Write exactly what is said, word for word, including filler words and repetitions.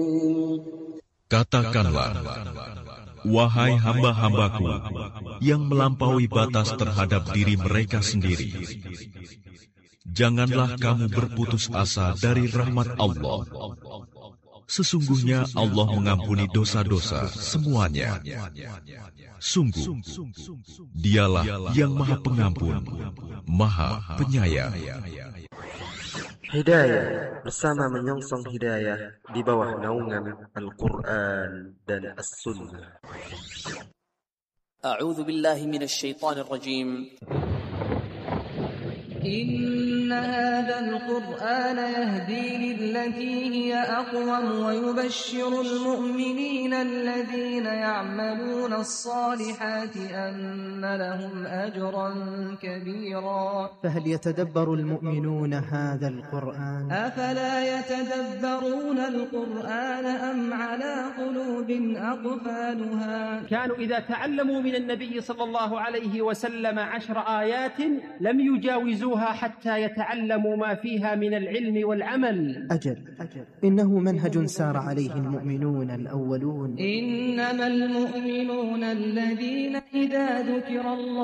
Katakanlah, wahai hamba-hambaku yang melampaui batas terhadap diri mereka sendiri, janganlah kamu berputus asa dari rahmat Allah. Sesungguhnya Allah mengampuni dosa-dosa semuanya. Sungguh, Dialah yang Maha Pengampun, Maha Penyayang. Hidayah bersama menyongsong hidayah di bawah naungan Al-Quran dan As-Sunnah. A'udzu billahi minasy syaithanir rajim. إن هذا القرآن يهدي للتي هي أقوم ويبشر المؤمنين الذين يعملون الصالحات أن لهم أجرا كبيرا. فهل يتدبر المؤمنون هذا القرآن؟ أفلا يتدبرون القرآن أم على قلوب أقفالها؟ كانوا إذا تعلموا من النبي صلى الله عليه وسلم عشر آيات لم يجاوزوها حتى يتعلموا ما فيها من العلم والعمل. أجل, أجل إنه منهج سار عليه المؤمنون الأولون. إنما المؤمنون الذين إذا ذكر الله